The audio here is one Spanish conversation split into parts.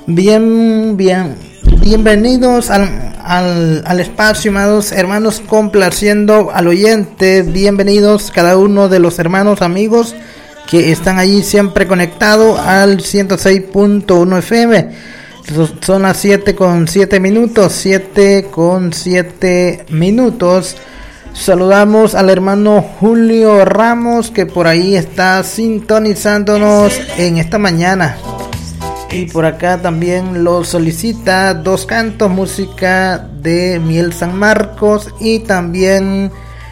Bienvenidos al espacio, amados hermanos, complaciendo al oyente. Bienvenidos cada uno de los hermanos, amigos que están allí siempre conectados al 106.1 FM. Son las 7:07 minutos. Saludamos al hermano Julio Ramos, que por ahí está sintonizándonos en esta mañana. Y por acá también lo solicita Dos Cantos, música de Miel San Marcos, y también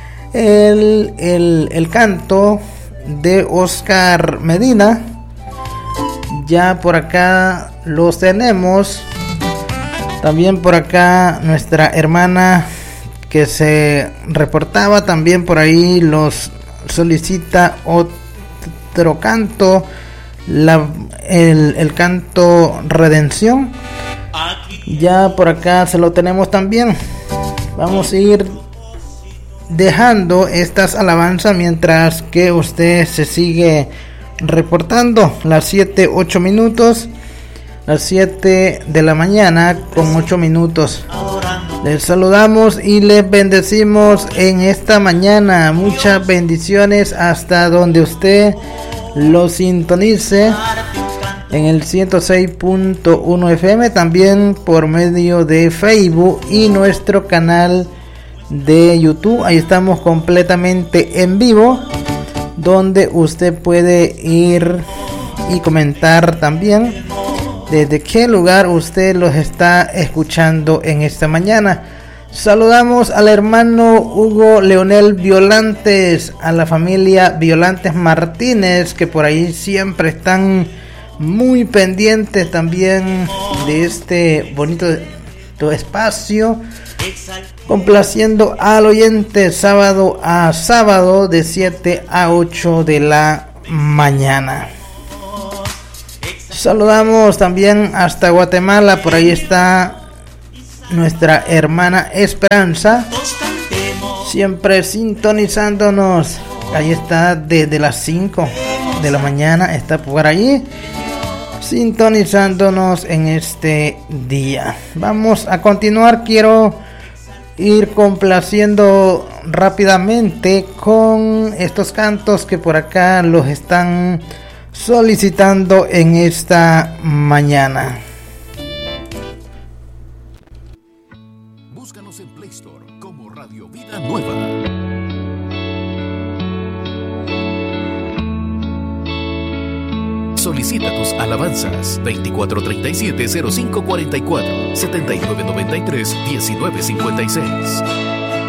el canto de Oscar Medina. Ya por acá los tenemos. También por acá nuestra hermana que se reportaba también por ahí los solicita otro canto, el canto Redención. Ya por acá se lo tenemos también. Vamos a ir dejando estas alabanzas mientras que usted se sigue reportando. Las 7:08 minutos, las 7 de la mañana con 8 minutos. Les saludamos y les bendecimos en esta mañana. Muchas bendiciones hasta donde usted lo sintonice en el 106.1 FM, también por medio de Facebook y nuestro canal de YouTube. Ahí estamos completamente en vivo, donde usted puede ir y comentar también desde qué lugar usted los está escuchando en esta mañana. Saludamos al hermano Hugo Leonel Violantes, a la familia Violantes Martínez, que por ahí siempre están muy pendientes también de este bonito espacio, complaciendo al oyente sábado a sábado de 7 a 8 de la mañana. Saludamos también hasta Guatemala, por ahí está nuestra hermana Esperanza, siempre sintonizándonos. Ahí está desde las 5 de la mañana, está por ahí sintonizándonos en este día. Vamos a continuar. Quiero ir complaciendo rápidamente con estos cantos que por acá los están solicitando en esta mañana. Búscanos en Play Store como Radio Vida Nueva. Solicita tus alabanzas 2437-0544 7993-1956.